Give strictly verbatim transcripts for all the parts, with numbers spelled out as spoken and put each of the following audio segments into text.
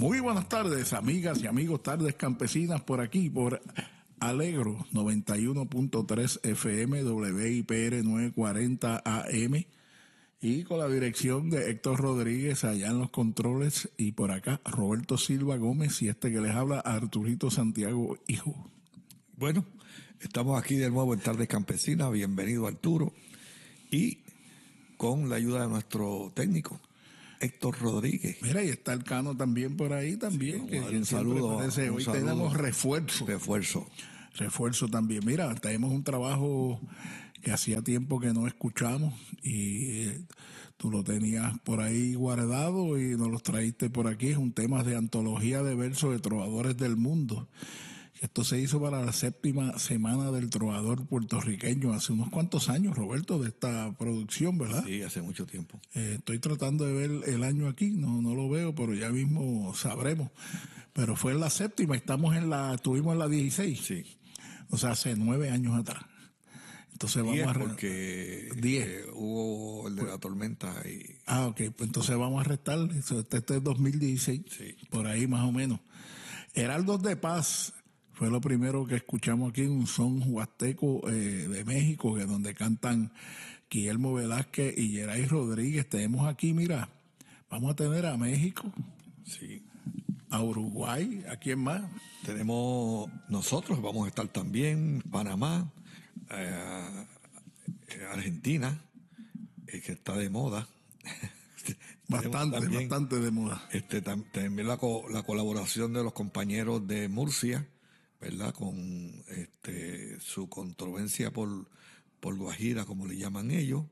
Muy buenas tardes, amigas y amigos, tardes campesinas por aquí, por Alegro noventa y uno punto tres F M, W I P R novecientos cuarenta A M, y con la dirección de Héctor Rodríguez allá en los controles, y por acá Roberto Silva Gómez y este que les habla, Arturito Santiago, hijo. Bueno, estamos aquí de nuevo en Tardes Campesinas. Bienvenido, Arturo, y con la ayuda de nuestro técnico Héctor Rodríguez. Mira, y está el Cano también por ahí también. Sí, que un saludo. Parece, un hoy saludo. tenemos refuerzo. Refuerzo. Refuerzo también. Mira, tenemos un trabajo que hacía tiempo que no escuchamos y eh, tú lo tenías por ahí guardado y nos lo traíste por aquí. Es un tema de antología de versos de trovadores del mundo. Esto se hizo para la séptima semana del trovador puertorriqueño hace unos cuantos años, Roberto, de esta producción, ¿verdad? Sí, hace mucho tiempo. Eh, estoy tratando de ver el año aquí, no no lo veo, pero ya mismo sabremos. Pero fue en la séptima, estamos en la, estuvimos en la dieciséis. Sí. O sea, hace nueve años atrás. Entonces vamos diez a... porque diez. Eh, hubo el de la tormenta y... Ah, ok, pues entonces vamos a restar, este, este es dos mil dieciséis, sí. Por ahí más o menos. Heraldos de Paz fue lo primero que escuchamos aquí, un son huasteco eh, de México, que donde cantan Guillermo Velázquez y Geray Rodríguez. Tenemos aquí, mira, vamos a tener a México, Sí. a Uruguay, ¿a quién más? Tenemos, nosotros vamos a estar también, Panamá, eh, Argentina, eh, que está de moda. Bastante, también, bastante de moda. Este, tam, también la, co, la colaboración de los compañeros de Murcia, ¿verdad? Con este su controversia por, por Guajira, como le llaman ellos,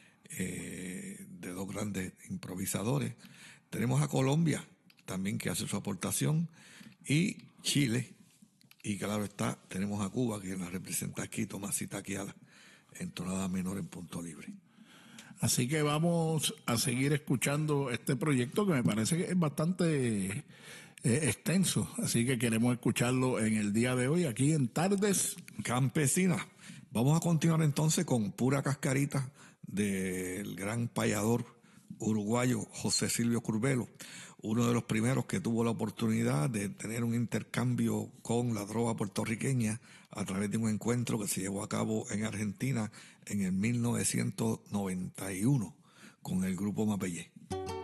eh, de dos grandes improvisadores. Tenemos a Colombia también, que hace su aportación, y Chile, y claro está, tenemos a Cuba, que la representa aquí, Tomasita Quiala, en tonada menor en punto libre. Así que vamos a seguir escuchando este proyecto que me parece que es bastante eh, extenso, así que queremos escucharlo en el día de hoy aquí en Tardes Campesinas. Vamos a continuar entonces con Pura Cascarita del gran payador uruguayo José Silvio Curbelo, uno de los primeros que tuvo la oportunidad de tener un intercambio con la trova puertorriqueña a través de un encuentro que se llevó a cabo en Argentina en el mil novecientos noventa y uno con el grupo Mapellé.